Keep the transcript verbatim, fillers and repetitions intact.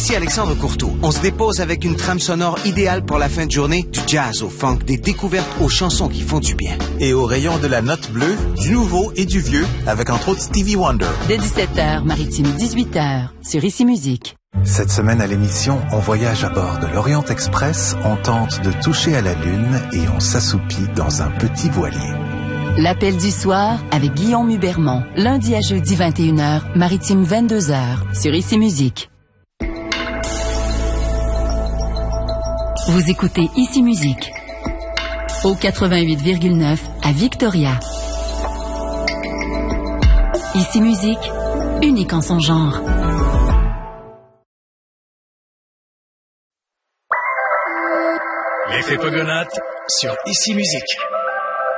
Ici Alexandre Courteau. On se dépose avec une trame sonore idéale pour la fin de journée, du jazz au funk, des découvertes aux chansons qui font du bien. Et au rayon de la note bleue, du nouveau et du vieux, avec entre autres Stevie Wonder. Dès dix-sept heures, Maritime dix-huit heures, sur Ici Musique. Cette semaine à l'émission, on voyage à bord de l'Orient Express, on tente de toucher à la Lune et on s'assoupit dans un petit voilier. L'appel du soir avec Guillaume Hubermont. Lundi à jeudi vingt et une heures, Maritime vingt-deux heures, sur Ici Musique. Vous écoutez Ici Musique au quatre-vingt-huit virgule neuf à Victoria. Ici Musique, unique en son genre. L'effet Pogonaute sur Ici Musique.